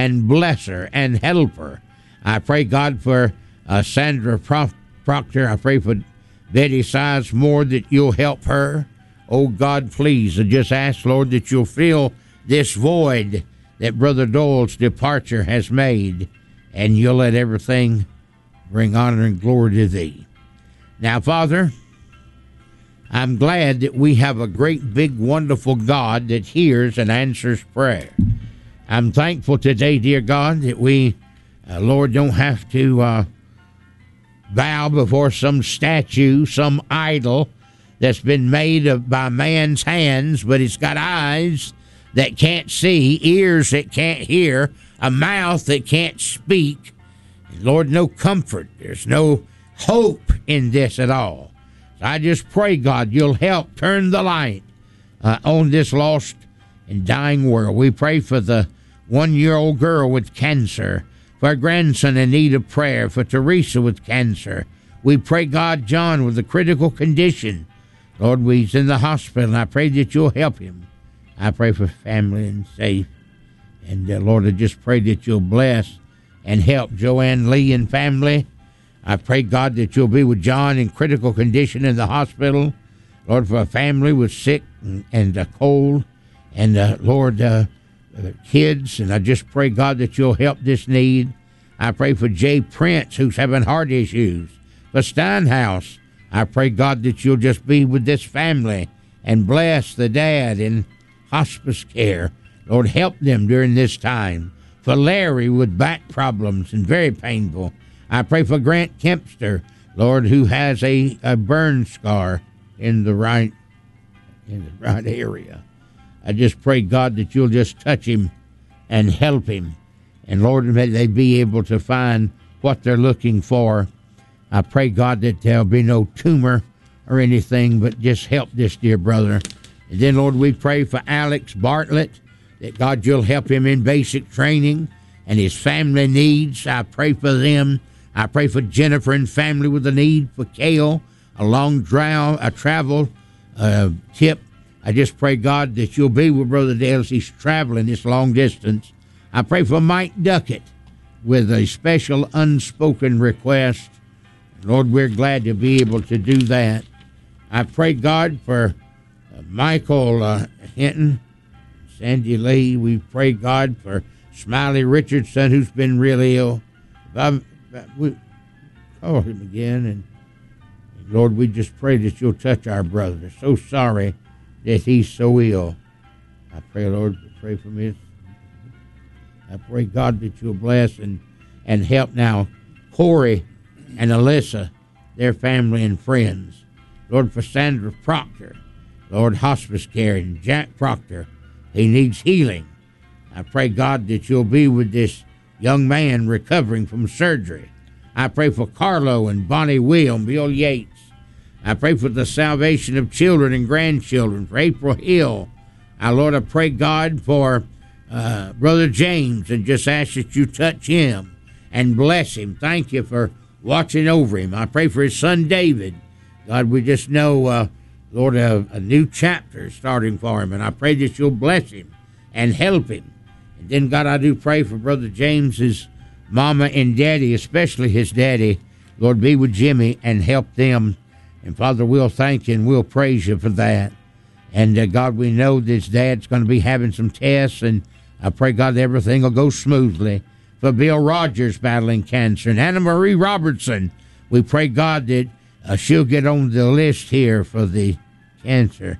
and bless her and help her. I pray, God, for Sandra Proctor. I pray for Betty Sizemore that you'll help her. Oh, God, please, I just ask, Lord, that you'll fill this void that Brother Doyle's departure has made, and you'll let everything bring honor and glory to thee. Now, Father, I'm glad that we have a great, big, wonderful God that hears and answers prayer. I'm thankful today, dear God, that we, Lord, don't have to bow before some statue, some idol that's been made by man's hands, but it's got eyes that can't see, ears that can't hear, a mouth that can't speak. And Lord, no comfort. There's no hope in this at all. So I just pray, God, you'll help turn the light on this lost and dying world. We pray for the 1-year-old girl with cancer, for our grandson in need of prayer, for Teresa with cancer. We pray, God, John with a critical condition. Lord, he's in the hospital, and I pray that you'll help him. I pray for family and safe. And, Lord, I just pray that you'll bless and help Joanne Lee and family. I pray, God, that you'll be with John in critical condition in the hospital. Lord, for a family with sick and a cold. And, Lord, kids. And I just pray, God, that you'll help this need. I pray for Jay Prince, who's having heart issues. For Steinhaus, I pray, God, that you'll just be with this family and bless the dad in hospice care. Lord, help them during this time. For Larry with back problems and very painful, I pray for Grant Kempster, Lord, who has a burn scar in the right area. I just pray, God, that you'll just touch him and help him. And, Lord, may they be able to find what they're looking for. I pray, God, that there'll be no tumor or anything, but just help this dear brother. And then, Lord, we pray for Alex Bartlett, that, God, you'll help him in basic training and his family needs. I pray for them. I pray for Jennifer and family with a need, for Kale, a long travel tip. I just pray, God, that you'll be with Brother Dale as he's traveling this long distance. I pray for Mike Duckett with a special unspoken request. Lord, we're glad to be able to do that. I pray, God, for Michael Hinton, Sandy Lee. We pray, God, for Smiley Richardson, who's been really ill. We call him again, and Lord, we just pray that you'll touch our brother. We're so sorry that he's so ill. I pray, Lord, pray for me. I pray, God, that you'll bless and help now Corey and Alyssa, their family and friends. Lord, for Sandra Proctor, Lord, hospice care, and Jack Proctor, he needs healing. I pray, God, that you'll be with this young man recovering from surgery. I pray for Carlo and Bonnie Will, Bill Yates. I pray for the salvation of children and grandchildren, for April Hill. Lord, I pray, God, for Brother James, and just ask that you touch him and bless him. Thank you for watching over him. I pray for his son David. God, we just know, Lord, a new chapter is starting for him, and I pray that you'll bless him and help him. And then, God, I do pray for Brother James's mama and daddy, especially his daddy. Lord, be with Jimmy and help them. And, Father, we'll thank you and we'll praise you for that. And, God, we know this dad's going to be having some tests, and I pray, God, that everything will go smoothly. For Bill Rogers battling cancer, and Anna Marie Robertson, we pray, God, that she'll get on the list here for the cancer.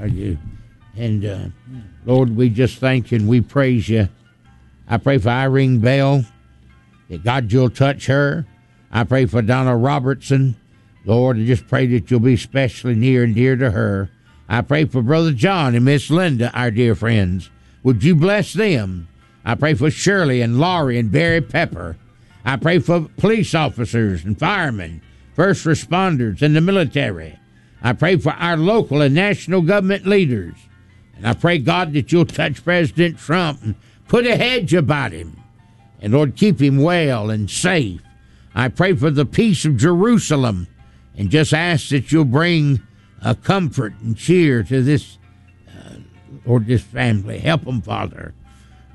And, Lord, we just thank you and we praise you. I pray for Irene Bell, that God, you'll touch her. I pray for Donna Robertson. Lord, I just pray that you'll be especially near and dear to her. I pray for Brother John and Miss Linda, our dear friends. Would you bless them? I pray for Shirley and Laurie and Barry Pepper. I pray for police officers and firemen, first responders, and the military. I pray for our local and national government leaders. And I pray, God, that you'll touch President Trump and put a hedge about him. And, Lord, keep him well and safe. I pray for the peace of Jerusalem, and just ask that you'll bring comfort and cheer to this, Lord, this family. Help them, Father.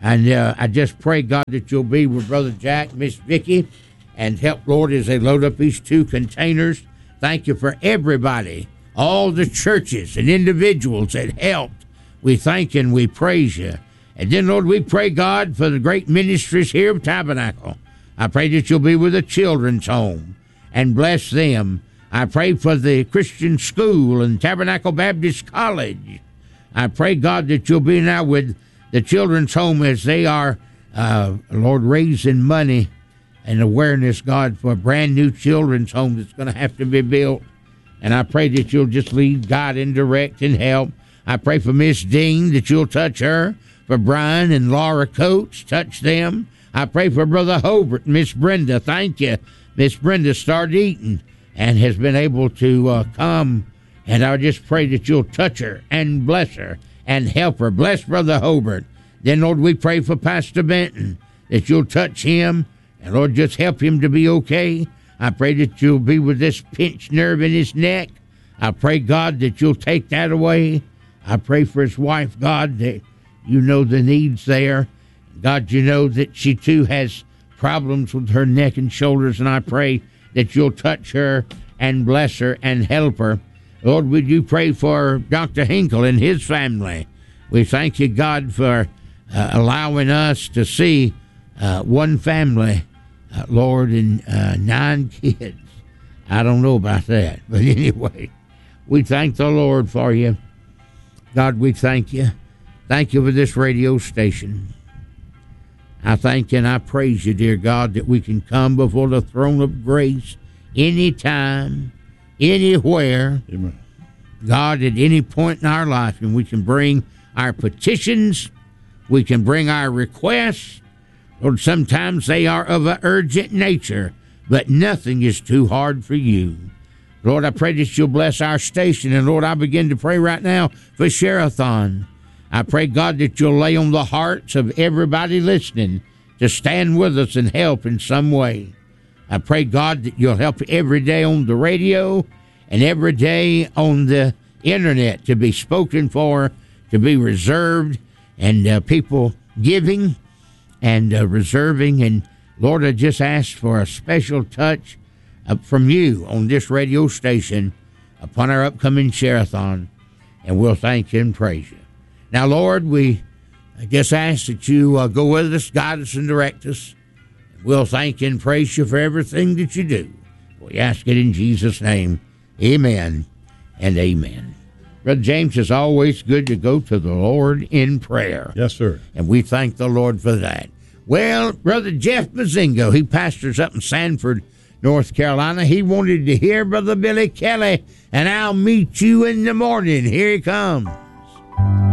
And I just pray, God, that you'll be with Brother Jack, Miss Vicky, and help, Lord, as they load up these 2 containers. Thank you for everybody, all the churches and individuals that helped. We thank and we praise you. And then, Lord, we pray, God, for the great ministries here of Tabernacle. I pray that you'll be with the children's home and bless them. I pray for the Christian school and Tabernacle Baptist College. I pray, God, that you'll be now with the children's home as they are, Lord, raising money and awareness, God, for a brand new children's home that's going to have to be built. And I pray that you'll just lead, guide, and direct and help. I pray for Miss Dean that you'll touch her, for Brian and Laura Coates, touch them. I pray for Brother Hobart and Miss Brenda. Thank you. Miss Brenda started eating and has been able to come. And I just pray that you'll touch her and bless her and help her. Bless Brother Hobart. Then, Lord, we pray for Pastor Benton, that you'll touch him. And, Lord, just help him to be okay. I pray that you'll be with this pinched nerve in his neck. I pray, God, that you'll take that away. I pray for his wife, God, that you know the needs there. God, you know that she, too, has problems with her neck and shoulders, and I pray that you'll touch her and bless her and help her. Lord, would you pray for Dr. Hinkle and his family? We thank you, God, for allowing us to see one family, Lord, and 9 kids. I don't know about that, but anyway, we thank the Lord for you. God, we thank you. Thank you for this radio station. I thank you and I praise you, dear God, that we can come before the throne of grace anytime, anywhere. Amen. God, at any point in our life, and we can bring our petitions, we can bring our requests. Lord, sometimes they are of an urgent nature, but nothing is too hard for you. Lord, I pray that you'll bless our station, and Lord, I begin to pray right now for Sherathon. I pray, God, that you'll lay on the hearts of everybody listening to stand with us and help in some way. I pray, God, that you'll help every day on the radio and every day on the internet to be spoken for, to be reserved, and people giving and reserving. And Lord, I just ask for a special touch from you on this radio station upon our upcoming Sherathon, and we'll thank you and praise you. Now, Lord, we just ask that you go with us, guide us, and direct us. We'll thank you and praise you for everything that you do. We ask it in Jesus' name. Amen and amen. Brother James, it's always good to go to the Lord in prayer. Yes, sir. And we thank the Lord for that. Well, Brother Jeff Mazingo, he pastors up in Sanford, North Carolina. He wanted to hear Brother Billy Kelly, and I'll meet you in the morning. Here he comes.